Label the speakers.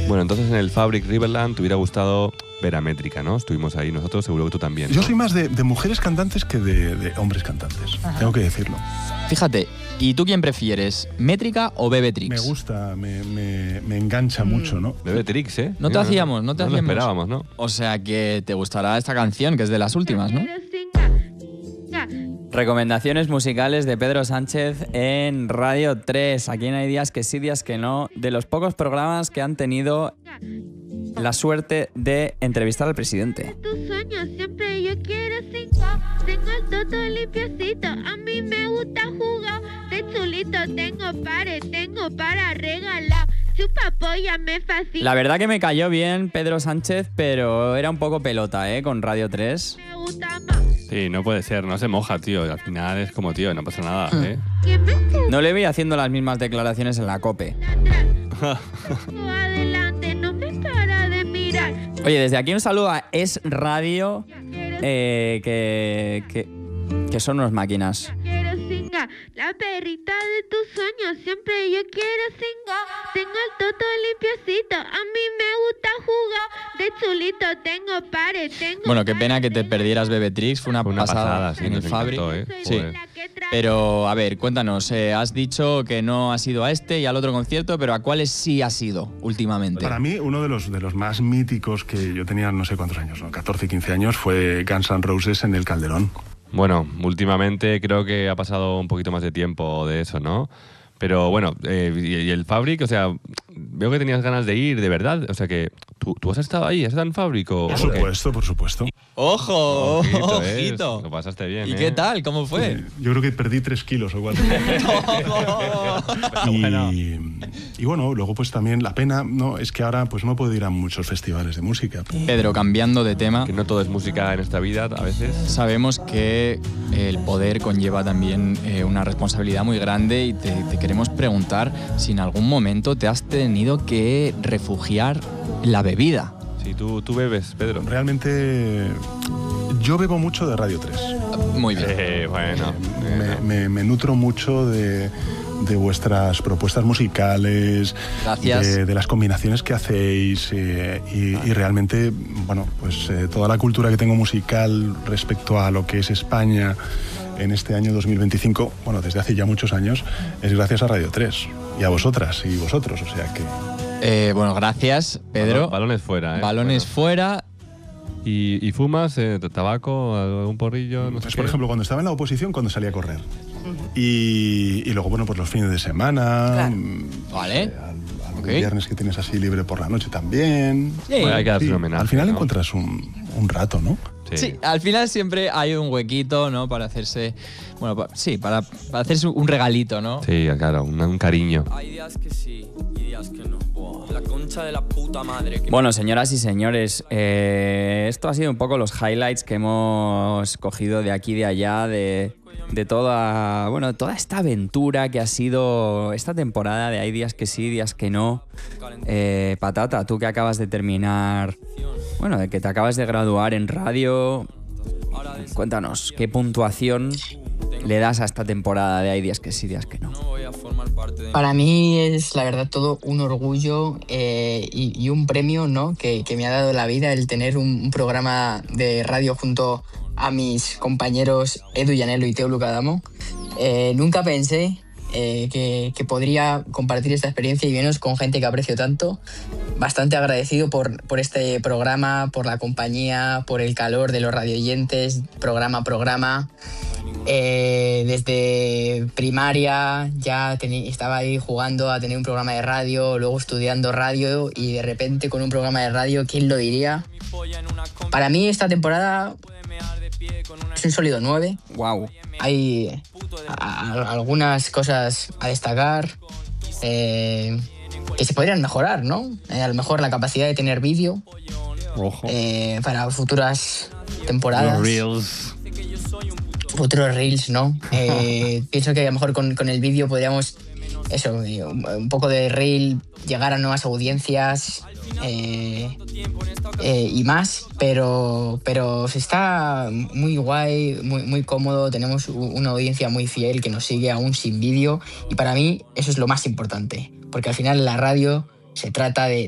Speaker 1: Bueno, entonces en el Fabric Riverland te hubiera gustado ver a Métrica, ¿no? Estuvimos ahí nosotros, seguro que tú también, ¿no?
Speaker 2: Yo soy más de mujeres cantantes que de hombres cantantes. Ajá. Tengo que decirlo.
Speaker 3: Fíjate, ¿y tú quién prefieres? ¿Métrica o Bebetrix?
Speaker 2: Me gusta, me engancha mucho, ¿no?
Speaker 1: Bebetrix, ¿eh?
Speaker 3: No te hacíamos.
Speaker 1: No lo esperábamos, ¿no?
Speaker 3: O sea que te gustará esta canción, que es de las últimas, ¿no? Recomendaciones musicales de Pedro Sánchez en Radio 3. Aquí en Hay Días que sí, días que no. De los pocos programas que han tenido la suerte de entrevistar al presidente.
Speaker 4: Tus sueños siempre yo quiero 5. Tengo el toto limpiecito. A mí me gusta jugar. De chulito tengo pares, tengo para regalar. Chupa polla me fascina.
Speaker 3: La verdad que me cayó bien Pedro Sánchez, pero era un poco pelota, con Radio 3.
Speaker 4: Me gusta más.
Speaker 1: Sí, no puede ser, no se moja, tío. Al final es como, tío, no pasa nada, ¿eh?
Speaker 3: No le voy haciendo las mismas declaraciones en la COPE.
Speaker 4: Adelante, no me para de mirar.
Speaker 3: Oye, desde aquí un saludo a Es Radio, que son unas máquinas.
Speaker 4: La perrita de tus sueños, siempre yo quiero cingar. Tengo el toto limpiecito, a mí me gusta jugar. De chulito tengo pares, tengo.
Speaker 3: Bueno, qué pena que te perdieras Bebetrix, fue una pasada
Speaker 1: sí,
Speaker 3: en el Fabric.
Speaker 1: Sí.
Speaker 3: Pero, a ver, cuéntanos, has dicho que no has ido a este y al otro concierto, pero ¿a cuáles sí has ido últimamente?
Speaker 2: Para mí, uno de los más míticos que yo tenía no sé cuántos años, ¿no? 14, 15 años, fue Guns N' Roses en el Calderón.
Speaker 1: Bueno, últimamente creo que ha pasado un poquito más de tiempo de eso, ¿no? Pero bueno, y el Fabric, o sea, veo que tenías ganas de ir, de verdad. O sea que, ¿tú has estado ahí? ¿Has estado en Fabric? ¿O
Speaker 2: por supuesto, por supuesto.
Speaker 3: ¡Ojo!
Speaker 1: ¡Ojito! Lo pasaste bien,
Speaker 3: ¿Y qué tal? ¿Cómo fue?
Speaker 2: Yo creo que perdí 3 kilos o 4. Y bueno, luego pues también la pena, ¿no? Es que ahora pues no puedo ir a muchos festivales de música.
Speaker 3: Pedro, cambiando de tema.
Speaker 1: Que no todo es música en esta vida, a veces.
Speaker 3: Sabemos que el poder conlleva también una responsabilidad muy grande y te queremos preguntar si en algún momento te has tenido que refugiar en la bebida.
Speaker 1: Sí, tú bebes, Pedro.
Speaker 2: Realmente yo bebo mucho de Radio 3.
Speaker 3: Muy bien.
Speaker 1: Bueno.
Speaker 2: Me nutro mucho de vuestras propuestas musicales, de las combinaciones que hacéis y realmente, bueno, pues toda la cultura que tengo musical respecto a lo que es España en este año 2025, bueno, desde hace ya muchos años, es gracias a Radio 3 y a vosotras y vosotros, o sea que...
Speaker 3: Bueno, gracias, Pedro.
Speaker 1: Balones fuera,
Speaker 3: Balones fuera.
Speaker 1: ¿Y fumas tabaco, algún porrillo? No
Speaker 2: pues
Speaker 1: sé
Speaker 2: por ejemplo, cuando estaba en la oposición, cuando salía a correr. Y luego, bueno, pues los fines de semana.
Speaker 3: Claro. Vale.
Speaker 2: Algún viernes que tienes así libre por la noche también.
Speaker 1: Sí. Bueno, hay que darse un homenaje,
Speaker 2: al final
Speaker 1: ¿no?
Speaker 2: encuentras un rato, ¿no?
Speaker 3: Sí, al final siempre hay un huequito, ¿no? Para hacerse... Bueno, para hacerse un regalito, ¿no?
Speaker 1: Sí, claro, un cariño.
Speaker 3: Hay días que sí y días que no. La concha de la puta madre. Bueno, señoras y señores, esto ha sido un poco los highlights que hemos cogido de aquí y de allá, de toda esta aventura que ha sido esta temporada de Hay días que sí, días que no. Patata, tú que acabas de terminar, bueno, de que te acabas de graduar en radio, cuéntanos, ¿qué puntuación le das a esta temporada de Hay días que sí, días que no?
Speaker 5: Para mí es, la verdad, todo un orgullo y un premio, ¿no? que me ha dado la vida el tener un programa de radio junto a mis compañeros Edu Llanelo y Teo Lucadamo. Nunca pensé que podría compartir esta experiencia y menos con gente que aprecio tanto. Bastante agradecido por este programa, por la compañía, por el calor de los radioyentes, programa a programa. Desde primaria ya estaba ahí jugando a tener un programa de radio, luego estudiando radio y de repente con un programa de radio, ¿quién lo diría? Para mí esta temporada es un sólido 9.
Speaker 3: Wow.
Speaker 5: Hay algunas cosas a destacar que se podrían mejorar, ¿no? A lo mejor la capacidad de tener vídeo para futuras temporadas.
Speaker 1: Los reels.
Speaker 5: Futuros reels, ¿no? Pienso que a lo mejor con el vídeo podríamos, un poco de reel, llegar a nuevas audiencias y más, pero está muy guay, muy cómodo, tenemos una audiencia muy fiel que nos sigue aún sin vídeo y para mí eso es lo más importante, porque al final la radio se trata de